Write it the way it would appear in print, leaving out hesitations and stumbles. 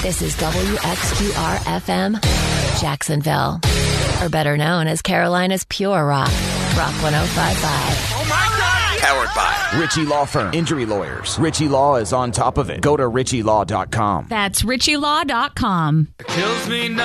This is WXQR-FM, Jacksonville, or better known as Carolina's Pure Rock, Rock 105.5. Oh my God! Powered by Ritchie Law Firm. Injury lawyers. Ritchie Law is on top of it. Go to ritchielaw.com. That's ritchielaw.com. Kills me